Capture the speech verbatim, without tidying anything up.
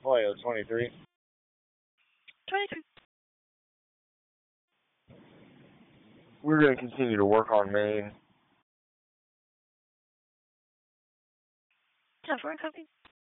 Ohio twenty-three. twenty-three. We're going to continue to work on Maine. ten four, copy.